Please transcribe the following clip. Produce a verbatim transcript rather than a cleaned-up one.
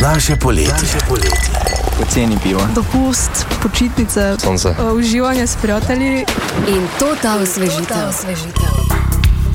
Naše poletje. Poceni pivo. Dopust, počitnice, Sonce. uživanje s prijatelji in to ta osvežitev.